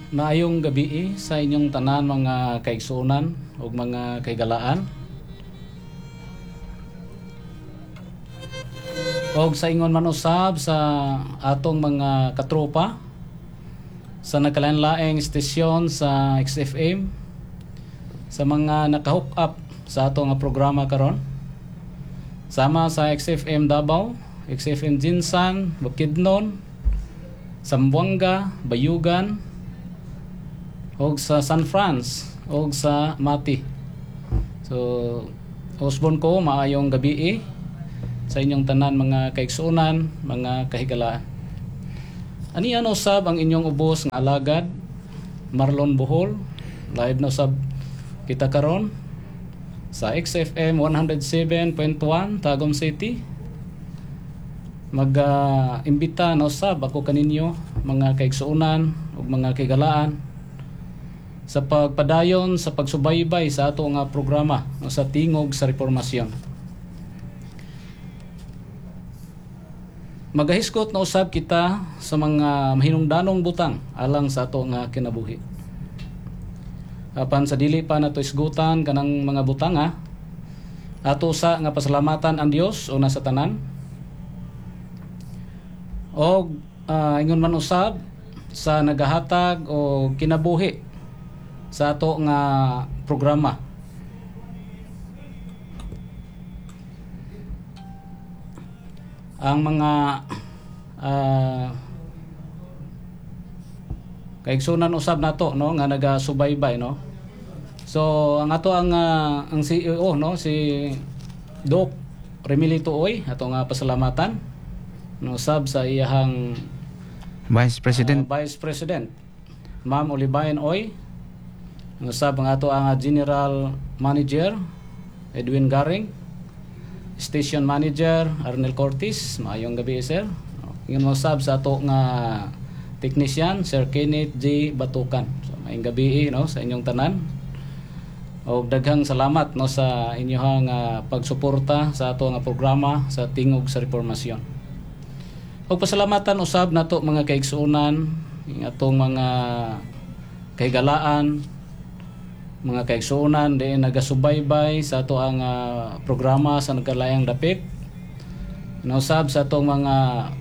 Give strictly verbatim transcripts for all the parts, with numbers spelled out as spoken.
Maayong gabi sa inyong tanan mga kaigsuonan ug mga kaigalaan. Og sa ingon man usab sa atong mga katropa sa nagkalain-laing estasyon sa X F M, sa mga naka-hook up sa atong programa karon. Sama sa X F M Davao, X F M Jinsan, Bukidnon, Zamboanga, Bayugan, og sa San Franz, og sa Mati. So, usbon ko maayong gabi sa inyong tanan mga kaigsuonan, mga kahigalaan. Ani ano usab ang inyong ubos nga alagad, Marlon Bohol, live na usab kita karon sa X F M one oh seven point one Tagum City. Mag-imbita uh, na usab ako kaninyo mga kaigsuonan ug mga kahigalaan sa pagpadayon sa pagsubaybay sa ato nga programa no, sa tingog sa reformasyon. Magahiskot na usab kita sa mga mahinungdanong butang alang sa ato nga kinabuhi. Apan sa dili pa nato isgutan kanang mga butang ha, ato sa nga pasalamatan ang Dios una sa tanan. Og uh, ingon man usab sa nagahatag o kinabuhi sa ato nga programa. Ang mga uh, kaigsunan usab nato no nga nagasubaybay no. So ang ato ang uh, ang C E O no si Doc Remilito Oy ato nga pasalamatan no sab sa iyahang Vice President uh, Vice President Ma'am Olibayan Oy. Usab ang ato ang General Manager Edwin Garing, Station Manager Arnel Cortis. Maayong gabi sir. Ingon mo usab sa ato nga technician Sir Kenneth J. Batukan. So maayong gabi no sa inyong tanan. Og daghang salamat no sa inyong uh, pagsuporta sa ato nga programa sa tingog sa reformasyon. Og pasalamatan usab nato mga kaigsuonan, atong mga kahigalaan, mga kaigsuonan di nagasubaybay sa ato ang uh, programa sa nagkalayang dapit. Nausab sa atong mga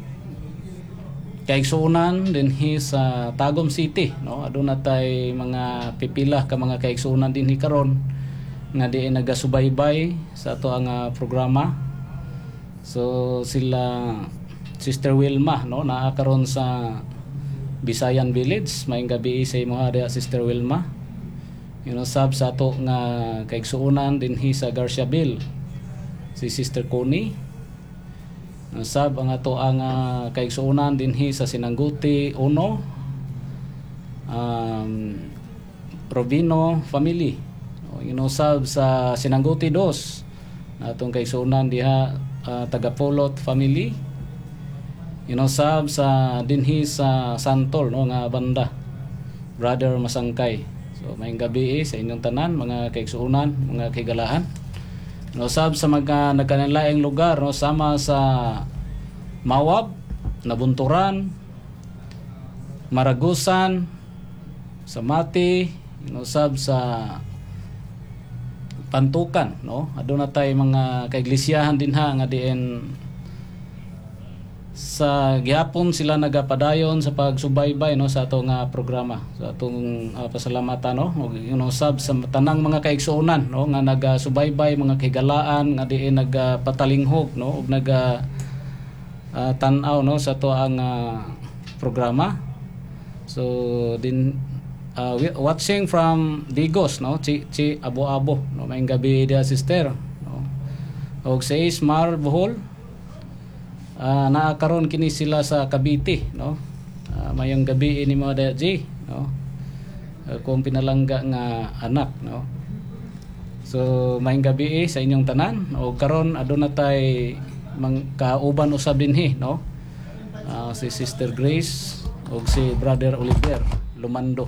kaigsuonan dinhi sa Tagum City no, aduna tay mga pipila ka mga kaigsuonan dinhi karon nga di nagasubaybay sa ato ang uh, programa. So sila Sister Wilma no naa karon sa Bisayan Village. Maayong gabi sa imo ha Sister Wilma. You know, sab sa ato nga kaigsuonan dinhi sa Garciabil si Sister Connie. Uh, sab ang ato ang uh, kaigsuonan dinhi sa Sinangguti Uno, um, Robino family. Uh, you know, sab sa Sinangguti Dos atong kaigsuonan diha uh, Tagapolot family. You know, sab sa dinhi sa Santol no nga banda Brother Masangkay. So maayong gabi sa inyong tanan mga kaigsuonan, mga kahigalaan. No sab sa mga nagkanilaing lugar no sama sa Mawab, Nabunturan, Maragusan, sa Mati, no sab sa Pantukan no. Aduna tay mga kaiglesiyahan dinha nga diin sa gihapon sila nagapadayon sa pagsubaybay no sa ato nga programa sa atong uh, pasalamatan no ug inusab sa tanang mga kaigsuonan no nga nagasubaybay mga kahigalaan nga diin nagpatalinghog no ug naga uh, tan-aw no sa ato ang uh, programa. So din uh, watching from Digos no chi chi abo-abo no maayong gabi dia sister no ug sa Ismar Bohol. Uh, naakaron kini sila sa Cavite no uh, mayong gabi ni mo da G no uh, kung pinalangga nga anak no. So mayong gabi sa inyong tanan o karon aduna tay kauban usab dinhi no uh, si Sister Grace o si Brother Oliver Lumando.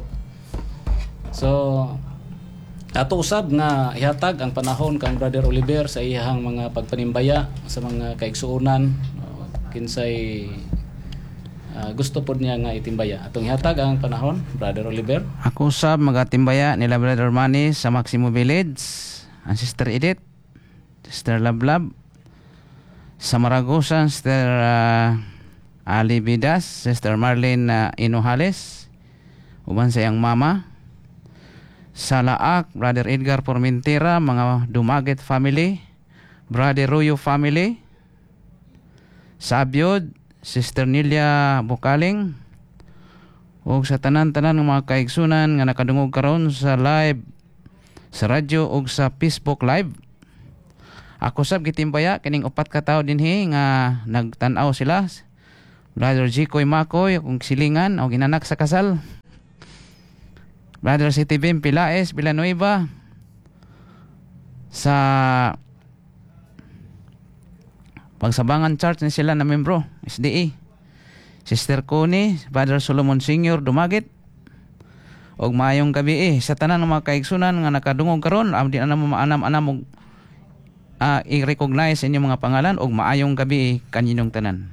So ato usab nga ihatag ang panahon kang Brother Oliver sa iyang mga pagpanimbaya sa mga kaigsuonan kinsay ah, gusto pod niya nga itimbaya. Atong ihatag ang panahon, Brother Oliver. Ako usab magatimbaya nila Brother Manny sa Maximo Village, ang Sister Edith, Sister Lablab, sa Maragusan, Sister uh, Ali Bidas, Sister Marlene uh, Inuhales, uban sa iyang mama. Sa Laak, Brother Edgar Formentera, mga Dumaget family, Brother Ruyo family. Sa Abyod, Sister Nilia Bukaling, ug sa tanan-tanan ng mga kaigsunan nga nakadungog karon sa live sa radyo ug sa Facebook live. Ako sab gitimbaya kining upat ka tawo dinhi nga nagtan-aw sila. Brother Jikoy Makoy kung silingan o ginanak sa kasal. Brother City Bim Pilaes Villanueva sa Pagsabangan Church ni sila na membro S D A. Sister Connie, Brother Solomon Senior Dumagit. Og maayong gabi eh sa tanan ng mga kaigsunan nga nakadungog karon, amdi na mo maanam-anam og uh, i-recognize inyong mga pangalan og maayong gabi eh, kaninyong tanan.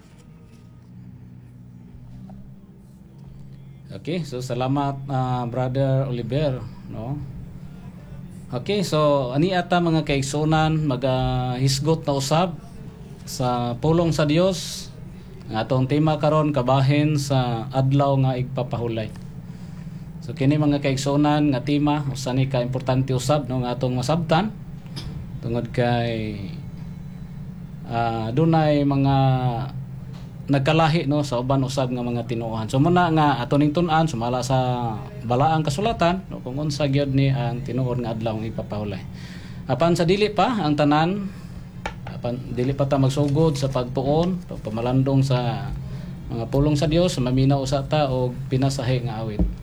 Okay, so salamat uh, Brother Oliver, no. Okay, so ani ata mga kaigsunan magahisgot na usab sa pulong sa Dios. Ang atong tema karon kabahin sa adlaw nga igpapahulay. So kini mga kaigsunan nga tema usa ni ka importante usab no nga atong masabtan tungod kay uh, dunay mga nagkalahi no sa uban usab nga mga tinuohan. So muna nga ato ning tun-an sumala sa balaang kasulatan no kung unsa gyud ni ang tinuod nga adlaw nga igpapahulay. Apan sa dili pa ang tanan, apan dili pa ta magsugod sa pagtuon, pamalandong sa mga pulong sa Dios, maminaw usa ta og pinasahi nga awit.